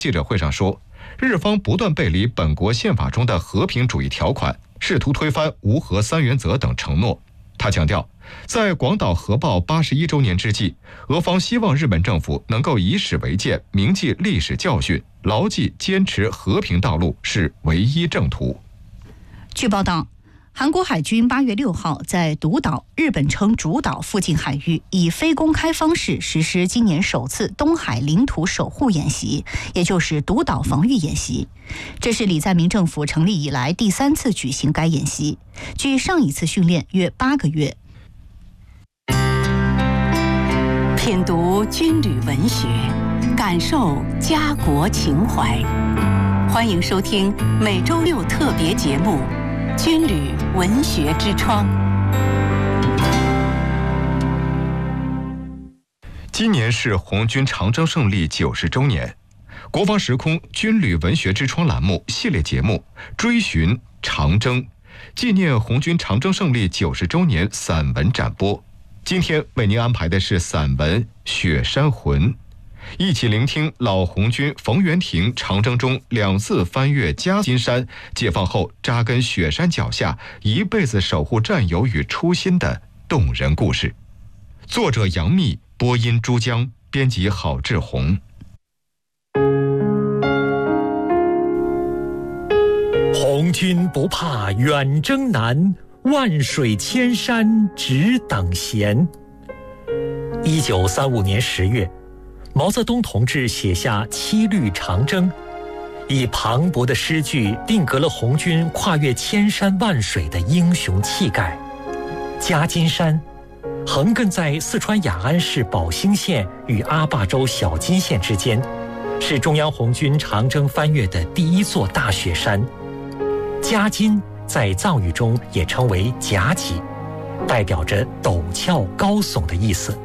记者会上说，日方不断背离本国宪法中的和平主义条款，试图推翻无核三原则等承诺。他强调，在广岛核爆81周年之际，俄方希望日本政府能够以史为鉴，铭记历史教训，牢记坚持和平道路是唯一正途。 据报道，韩国海军8月6号在独岛（日本称主岛）附近海域，以非公开方式实施今年首次东海领土守护演习，也就是独岛防御演习。这是李在明政府成立以来第3次举行该演习，距上一次训练约8个月。 品读军旅文学，感受家国情怀。欢迎收听每周6特别节目《军旅文学之窗》。 今年是红军长征胜利90周年，国防时空军旅文学之窗栏目系列节目《追寻长征》，纪念红军长征胜利90周年散文展播。今天为您安排的是散文《雪山魂》，一起聆听老红军冯元廷长征中2次翻越夹金山，解放后扎根雪山脚下，一辈子守护战友与初心的动人故事。作者杨幂，播音珠江，编辑郝志红。 红军不怕远征难，万水千山只等闲。1935年10月，毛泽东同志写下7律长征，以磅礴的诗句定格了红军跨越千山万水的英雄气概。夹金山横亘在四川雅安市宝兴县与阿坝州小金县之间，是中央红军长征翻越的第1座大雪山。夹金在藏语中也称为夹脊，代表着陡峭高耸的意思。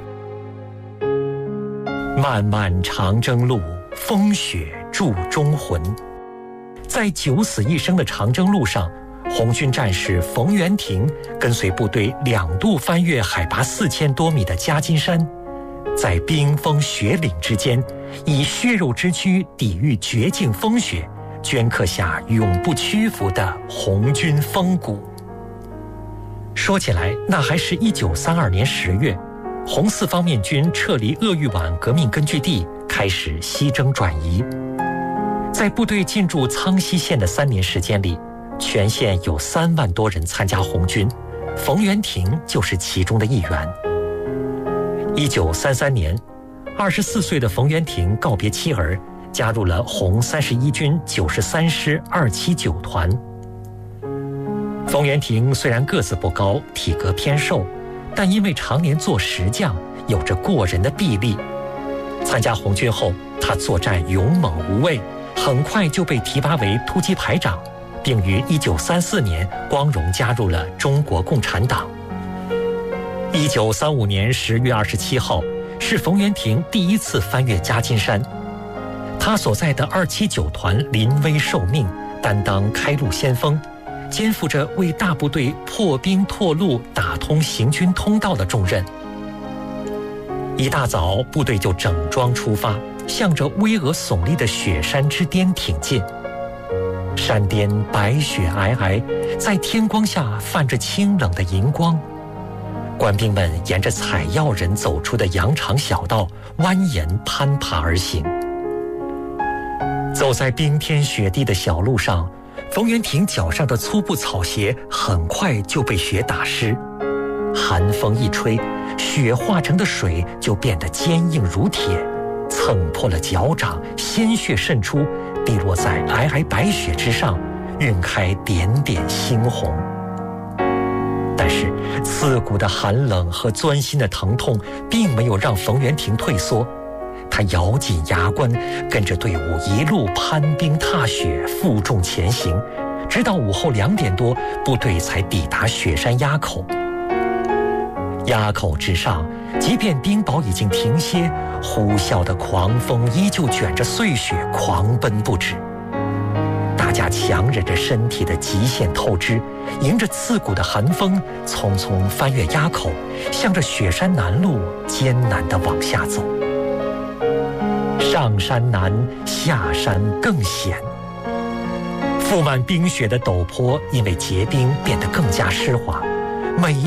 漫漫长征路，风雪铸忠魂。在九死一生的长征路上，红军战士冯元廷跟随部队2度翻越海拔4000多米的夹金山，在冰封雪岭之间，以血肉之躯抵御绝境风雪，镌刻下永不屈服的红军风骨。说起来，那还是1932年10月，红四方面军撤离鄂豫皖革命根据地，开始西征转移。在部队进驻苍溪县的3年时间里，全县有3万多人参加红军，冯元廷就是其中的一员。1933年，24岁的冯元廷告别妻儿，加入了红31军93师279团。冯元廷虽然个子不高，体格偏瘦，但因为常年做石匠，有着过人的臂力。参加红军后，他作战勇猛无畏，很快就被提拔为突击排长，并于1934年光荣加入了中国共产党。1935年10月27号，是冯元廷第1次翻越夹金山。他所在的279团临危受命，担当开路先锋，肩负着为大部队破冰拓路、打通行军通道的重任。一大早，部队就整装出发，向着巍峨耸立的雪山之巅挺进。山巅白雪皑皑，在天光下泛着清冷的银光。官兵们沿着采药人走出的羊肠小道蜿蜒攀爬而行。走在冰天雪地的小路上，冯元廷脚上的粗布草鞋很快就被雪打湿。寒风一吹，雪化成的水就变得坚硬如铁，蹭破了脚掌，鲜血渗出，滴落在皑皑白雪之上，晕开点点猩红。但是刺骨的寒冷和钻心的疼痛并没有让冯元廷退缩，他咬紧牙关，跟着队伍一路攀冰踏雪，负重前行，直到午后2点多，部队才抵达雪山垭口。垭口之上，即便冰雹已经停歇，呼啸的狂风依旧卷着碎雪狂奔不止。大家强忍着身体的极限透支，迎着刺骨的寒风，匆匆翻越垭口，向着雪山南路艰难地往下走。 上山难，下山更险。覆满冰雪的陡坡因为结冰变得更加湿滑，每一